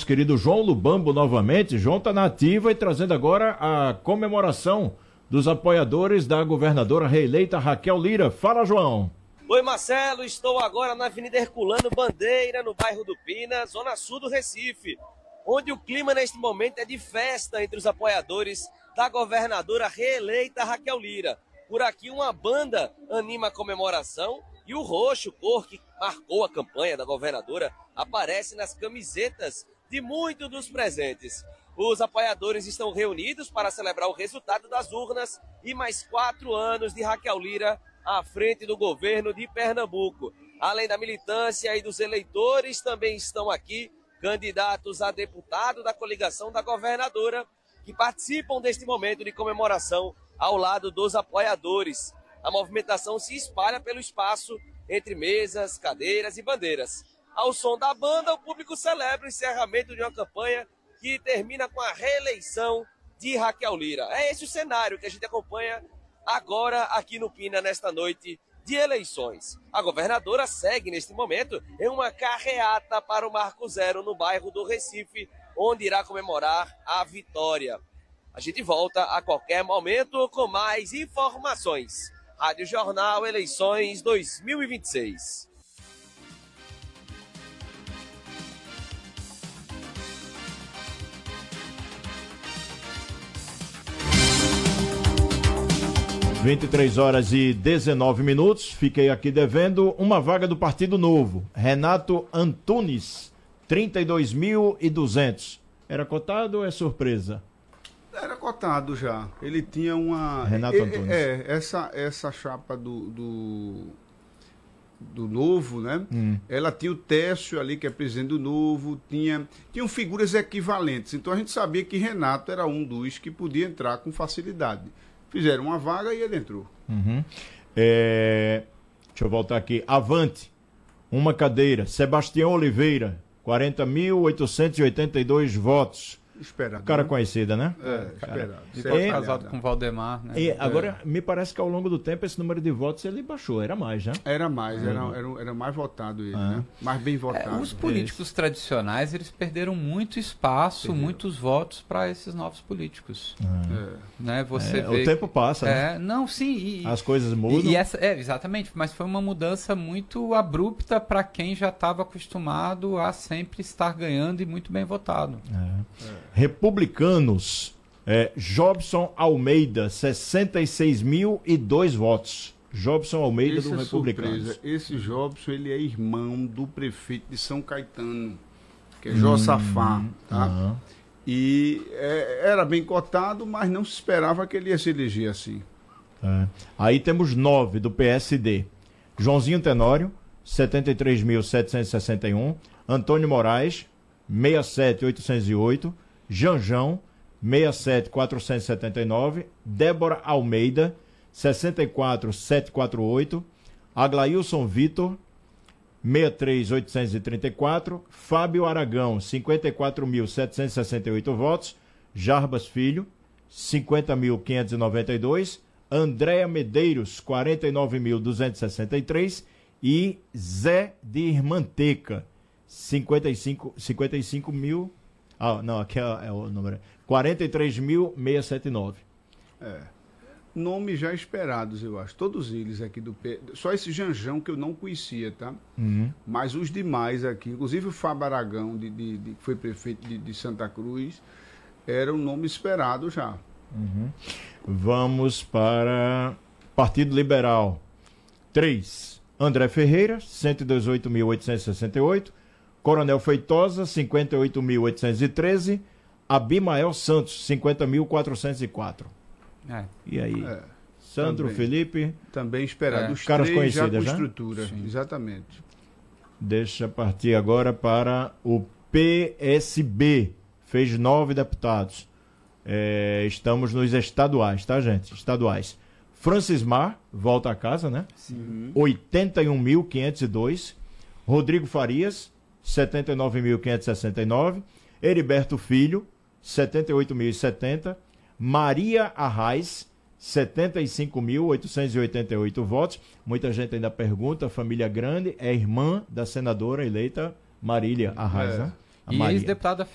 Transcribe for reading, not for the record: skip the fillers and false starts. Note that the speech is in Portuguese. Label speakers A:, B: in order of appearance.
A: querido João Lubambo novamente. João está na ativa e trazendo agora a comemoração dos apoiadores da governadora reeleita Raquel Lira. Fala, João.
B: Oi, Marcelo, estou agora na Avenida Herculano Bandeira, no bairro do Pina, zona sul do Recife, onde o clima neste momento é de festa entre os apoiadores da governadora reeleita Raquel Lira. Por aqui uma banda anima a comemoração e o roxo, cor que marcou a campanha da governadora, aparece nas camisetas de muitos dos presentes. Os apoiadores estão reunidos para celebrar o resultado das urnas e mais 4 anos de Raquel Lira à frente do governo de Pernambuco. Além da militância e dos eleitores, também estão aqui candidatos a deputado da coligação da governadora, que participam deste momento de comemoração ao lado dos apoiadores. A movimentação se espalha pelo espaço entre mesas, cadeiras e bandeiras. Ao som da banda, o público celebra o encerramento de uma campanha que termina com a reeleição de Raquel Lira. É esse o cenário que a gente acompanha agora aqui no Pina, nesta noite de eleições. A governadora segue, neste momento, em uma carreata para o Marco Zero, no bairro do Recife, onde irá comemorar a vitória. A gente volta a qualquer momento com mais informações. Rádio Jornal Eleições 2026.
A: (23h19). Fiquei aqui devendo uma vaga do Partido Novo. Renato Antunes, 32.200. Era cotado ou é surpresa?
C: Era cotado já. Ele tinha uma...
A: Renato Antunes.
C: Essa chapa do Novo, né? Ela tinha o Técio ali, que é presidente do Novo, tinham figuras equivalentes. Então a gente sabia que Renato era um dos que podia entrar com facilidade. Fizeram uma vaga e ele entrou.
A: Deixa eu voltar aqui. Avante, uma cadeira. Sebastião Oliveira, 40.882 votos.
C: Esperado.
A: Cara conhecida, né?
C: Esperado.
D: E foi casado com Valdemar, né?
A: E agora, me parece que ao longo do tempo esse número de votos ele baixou, era mais, né?
C: Era mais, era mais votado ele, né? Mais bem votado.
D: Os políticos tradicionais, eles perderam muito espaço, muitos votos para esses novos políticos. Né? Você vê
A: o tempo passa, né?
D: Não, sim.
A: As coisas mudam.
D: Exatamente, mas foi uma mudança muito abrupta para quem já estava acostumado a sempre estar ganhando e muito bem votado.
A: Republicanos, Jobson Almeida, 66.002 votos. Jobson Almeida do Republicanos.
C: Esse Jobson, ele é irmão do prefeito de São Caetano, que é Josafá, tá? E era bem cotado, mas não se esperava que ele ia se eleger assim.
A: Aí temos 9 do PSD. Joãozinho Tenório, 73.761. Antônio Moraes, 67.808. Janjão, 67.479. Débora Almeida, 64.748. Aglailson Vitor, 63.834. Fábio Aragão, 54.768 votos. Jarbas Filho, 50.592. Andréa Medeiros, 49.263. E Zé de Irmanteca, 55 mil... não, aqui é o número. 43.679.
C: Nomes já esperados, eu acho. Todos eles aqui do P. Só esse Janjão que eu não conhecia, tá? Mas os demais aqui, inclusive o Fábio Aragão, que foi prefeito de Santa Cruz, era um nome esperado já.
A: Vamos para Partido Liberal. 3. André Ferreira, 118.868. Coronel Feitosa, 58.813. Abimael Santos, 50.404. E aí? Sandro,
C: também,
A: Felipe?
C: Também esperado. Os
A: caras
C: três já
A: conhecidos,
C: com
A: né?
C: estrutura. Sim. Exatamente.
A: Deixa partir agora para o PSB. Fez 9 deputados. Estamos nos estaduais, tá, gente? Estaduais. Francismar, volta a casa, né? 81.502. Rodrigo Farias, 79.569. Heriberto Filho, 78.070. Maria Arraes, 75.888 votos. Muita gente ainda pergunta, família grande, é irmã da senadora eleita Marília Arraes, né?
D: E ex-deputada